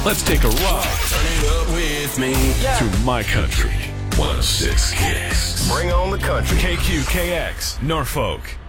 Let's take a ride. Turn it up with me. To my country. 106 Kicks. Bring on the country. KQKX, Norfolk.